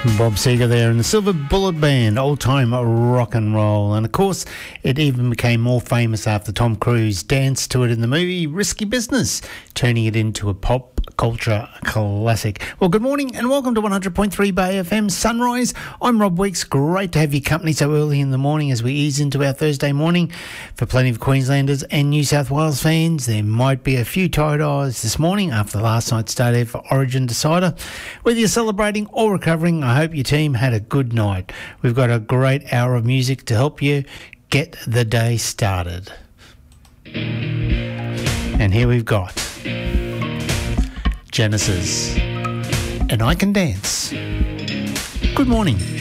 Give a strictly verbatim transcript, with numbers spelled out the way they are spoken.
Bob Seger there and the Silver Bullet Band, old-time rock and roll. And, of course, it even became more famous after Tom Cruise danced to it in the movie Risky Business, turning it into a pop culture classic. Well, good morning and welcome to one hundred point three Bay F M Sunrise. I'm Rob Weeks. Great to have your company so early in the morning as we ease into our Thursday morning. For plenty of Queenslanders and New South Wales fans, there might be a few tired eyes this morning after last night's start out for Origin Decider. Whether you're celebrating or recovering, I hope your team had a good night. We've got a great hour of music to help you get the day started. And here we've got Genesis and I Can Dance. Good morning.